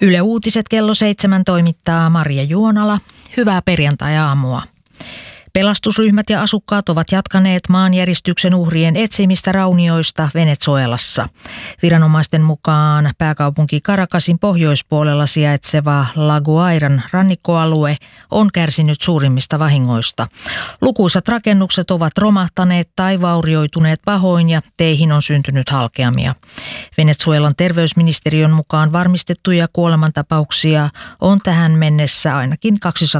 Yle Uutiset kello 7 toimittaa Marja Juonala. Hyvää perjantai-aamua. Pelastusryhmät ja asukkaat ovat jatkaneet maanjäristyksen uhrien etsimistä raunioista Venezuelassa. Viranomaisten mukaan pääkaupunki Caracasin pohjoispuolella sijaitseva La Guairan rannikkoalue on kärsinyt suurimmista vahingoista. Lukuisat rakennukset ovat romahtaneet tai vaurioituneet pahoin ja teihin on syntynyt halkeamia. Venezuelan terveysministeriön mukaan varmistettuja kuolemantapauksia on tähän mennessä ainakin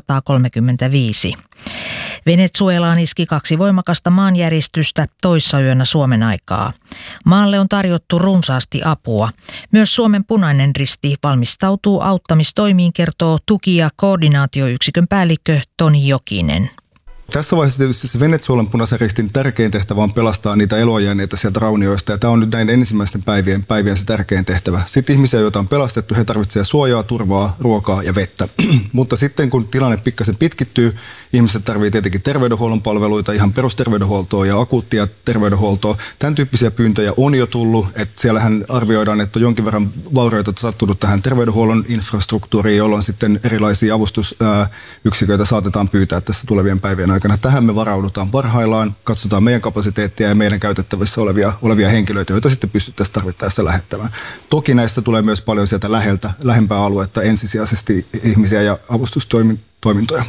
235. Venezuelaan iski 2 voimakasta maanjäristystä toissayönä Suomen aikaa. Maalle on tarjottu runsaasti apua. Myös Suomen Punainen Risti valmistautuu auttamistoimiin, kertoo tuki- ja koordinaatioyksikön päällikkö Toni Jokinen. Tässä vaiheessa tietysti se Venezuelan Punaisen Ristin tärkein tehtävä on pelastaa niitä eloajääneitä sieltä raunioista, ja tämä on nyt näin ensimmäisten päivien se tärkein tehtävä. Sitten ihmisiä, joita on pelastettu, he tarvitsevat suojaa, turvaa, ruokaa ja vettä. Mutta sitten kun tilanne pikkasen pitkittyy, ihmiset tarvitsevat tietenkin terveydenhuollon palveluita, ihan perusterveydenhuoltoa ja akuuttia terveydenhuoltoa. Tämän tyyppisiä pyyntöjä on jo tullut, että siellähän arvioidaan, että on jonkin verran vaurioita sattunut tähän terveydenhuollon infrastruktuuriin, jolloin sitten erilaisia avustusyksiköitä saatetaan pyytää tässä tulevien päivien aikana. Tähän me varaudutaan parhaillaan, katsotaan meidän kapasiteettia ja meidän käytettävissä olevia henkilöitä, joita sitten pystyttäisiin tarvittaessa lähettämään. Toki näissä tulee myös paljon sieltä lähempää aluetta ensisijaisesti ihmisiä ja avustustoimintoja.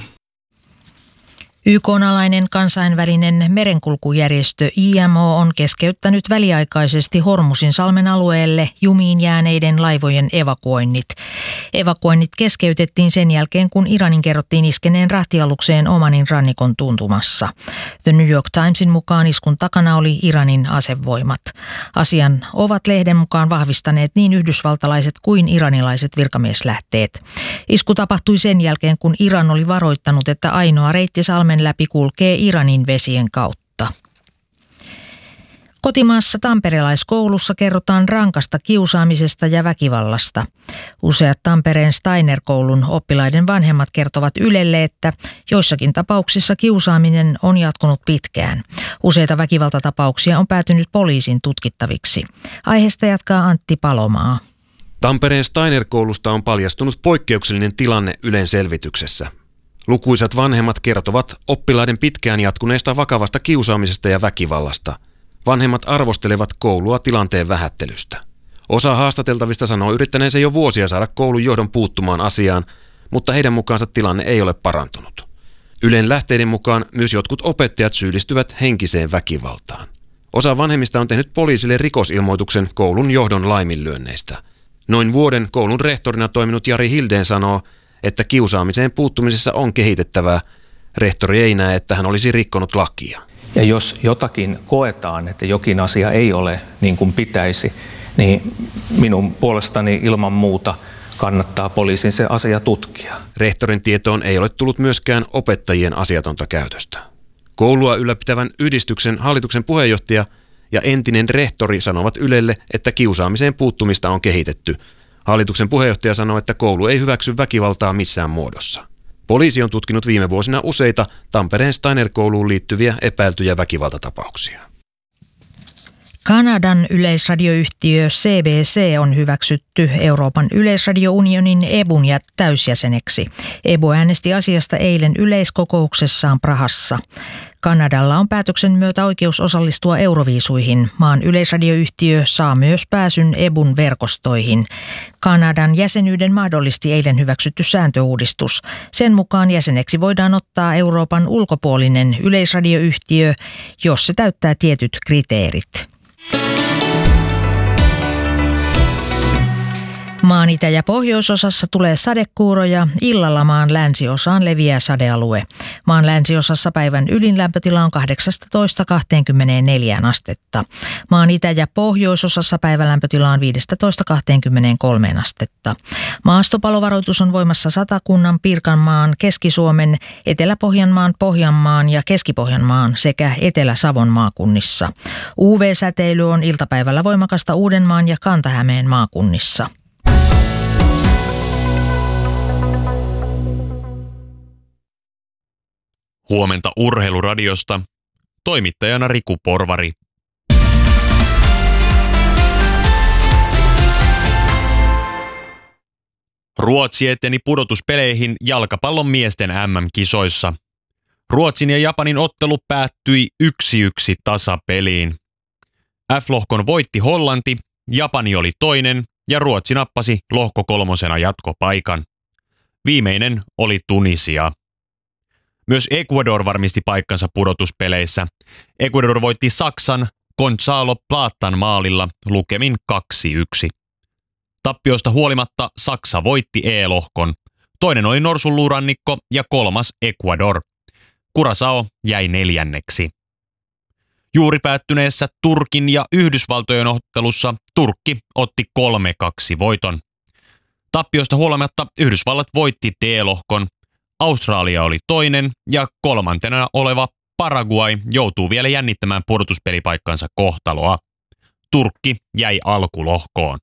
YK:n-alainen kansainvälinen merenkulkujärjestö IMO on keskeyttänyt väliaikaisesti Hormuzinsalmen alueelle jumiin jääneiden laivojen evakuoinnit. Evakuoinnit keskeytettiin sen jälkeen, kun Iranin kerrottiin iskeneen rahtialukseen Omanin rannikon tuntumassa. The New York Timesin mukaan iskun takana oli Iranin asevoimat. Asian ovat lehden mukaan vahvistaneet niin yhdysvaltalaiset kuin iranilaiset virkamieslähteet. Isku tapahtui sen jälkeen, kun Iran oli varoittanut, että ainoa reitti salmen läpi kulkee Iranin vesien kautta. Kotimaassa tamperelaiskoulussa kerrotaan rankasta kiusaamisesta ja väkivallasta. Useat Tampereen Steiner-koulun oppilaiden vanhemmat kertovat Ylelle, että joissakin tapauksissa kiusaaminen on jatkunut pitkään. Useita väkivaltatapauksia on päätynyt poliisin tutkittaviksi. Aiheesta jatkaa Antti Palomaa. Tampereen Steiner-koulusta on paljastunut poikkeuksellinen tilanne Ylen selvityksessä. Lukuisat vanhemmat kertovat oppilaiden pitkään jatkuneesta vakavasta kiusaamisesta ja väkivallasta. Vanhemmat arvostelevat koulua tilanteen vähättelystä. Osa haastateltavista sanoo yrittäneensä jo vuosia saada koulun johdon puuttumaan asiaan, mutta heidän mukaansa tilanne ei ole parantunut. Ylen lähteiden mukaan myös jotkut opettajat syyllistyvät henkiseen väkivaltaan. Osa vanhemmista on tehnyt poliisille rikosilmoituksen koulun johdon laiminlyönneistä. Noin vuoden koulun rehtorina toiminut Jari Hildén sanoo, että kiusaamiseen puuttumisessa on kehitettävää. Rehtori ei näe, että hän olisi rikkonut lakia. Ja jos jotakin koetaan, että jokin asia ei ole niin kuin pitäisi, niin minun puolestani ilman muuta kannattaa poliisin se asia tutkia. Rehtorin tietoon ei ole tullut myöskään opettajien asiatonta käytöstä. Koulua ylläpitävän yhdistyksen hallituksen puheenjohtaja ja entinen rehtori sanovat Ylelle, että kiusaamiseen puuttumista on kehitetty. Hallituksen puheenjohtaja sanoi, että koulu ei hyväksy väkivaltaa missään muodossa. Poliisi on tutkinut viime vuosina useita Tampereen Steiner-kouluun liittyviä epäiltyjä väkivaltatapauksia. Kanadan yleisradioyhtiö CBC on hyväksytty Euroopan yleisradiounionin EBUn täysjäseneksi. EBU äänesti asiasta eilen yleiskokouksessaan Prahassa. Kanadalla on päätöksen myötä oikeus osallistua Euroviisuihin. Maan yleisradioyhtiö saa myös pääsyn EBUn verkostoihin. Kanadan jäsenyyden mahdollisti eilen hyväksytty sääntöuudistus. Sen mukaan jäseneksi voidaan ottaa Euroopan ulkopuolinen yleisradioyhtiö, jos se täyttää tietyt kriteerit. Maan itä- ja pohjoisosassa tulee sadekuuroja, illalla maan länsiosaan leviää sadealue. Maan länsiosassa päivän ylin lämpötila on 18–24 astetta. Maan itä- ja pohjoisosassa päivän lämpötila on 15–23 astetta. Maastopalovaroitus on voimassa Satakunnan, Pirkanmaan, Keski-Suomen, Etelä-Pohjanmaan, Pohjanmaan ja Keski-Pohjanmaan sekä Etelä-Savon maakunnissa. UV-säteily on iltapäivällä voimakasta Uudenmaan ja Kanta-Hämeen maakunnissa. Huomenta Urheiluradiosta. Toimittajana Riku Porvari. Ruotsi eteni pudotuspeleihin jalkapallon miesten MM-kisoissa. Ruotsin ja Japanin ottelu päättyi 1-1 tasapeliin. F-lohkon voitti Hollanti, Japani oli toinen ja Ruotsi nappasi lohko 3 jatkopaikan. Viimeinen oli Tunisia. Myös Ecuador varmisti paikkansa pudotuspeleissä. Ecuador voitti Saksan Gonzalo Platan maalilla lukemin 2-1. Tappiosta huolimatta Saksa voitti E-lohkon. Toinen oli Norsunluurannikko ja 3. Ecuador. Curaçao jäi 4. Juuri päättyneessä Turkin ja Yhdysvaltojen ottelussa Turkki otti 3-2 voiton. Tappiosta huolimatta Yhdysvallat voitti D-lohkon. Australia oli toinen ja 3. oleva Paraguay joutuu vielä jännittämään pudotuspelipaikkansa kohtaloa. Turkki jäi alkulohkoon.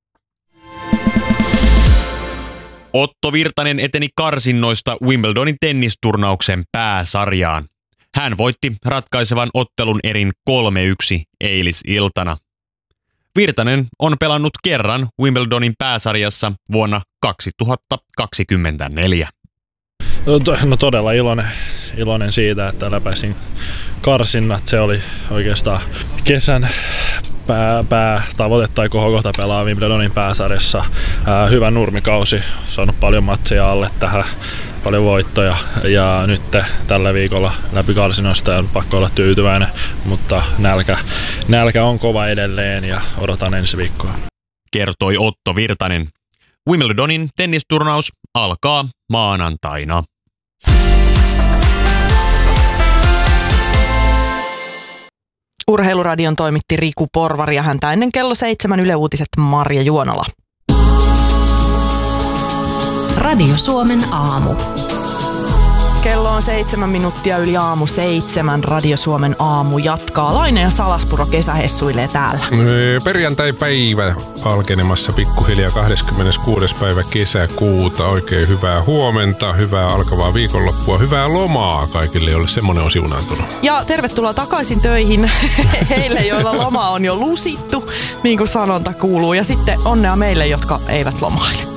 Otto Virtanen eteni karsinnoista Wimbledonin tennisturnauksen pääsarjaan. Hän voitti ratkaisevan ottelun erin 3-1 eilisiltana. Virtanen on pelannut kerran Wimbledonin pääsarjassa vuonna 2024. No todella iloinen siitä, että läpäisin karsinnat. Se oli oikeastaan kesän päätavoite tai kohokohta pelaa Wimbledonin pääsarjassa. Hyvä nurmikausi, saanut paljon matseja alle tähän, paljon voittoja ja nyt tällä viikolla läpi karsinoista on pakko olla tyytyväinen, mutta nälkä on kova edelleen ja odotan ensi viikkoa. Kertoi Otto Virtanen. Wimbledonin tennisturnaus alkaa maanantaina. Urheiluradion toimitti Riku Porvari ja häntä ennen kello 7 Yle Uutiset Marja Juonala. Radio Suomen aamu. Kello on 7 minuuttia yli aamu 7. Radio Suomen aamu jatkaa. Laine ja Salaspuro kesähessuilee täällä. Perjantai-päivä alkenemassa pikkuhiljaa 26. päivä kesäkuuta. Oikein hyvää huomenta, hyvää alkavaa viikonloppua, hyvää lomaa kaikille, joille semmoinen on siunaantunut. Ja tervetuloa takaisin töihin heille, joilla loma on jo lusittu, niin kuin sanonta kuuluu. Ja sitten onnea meille, jotka eivät lomaile.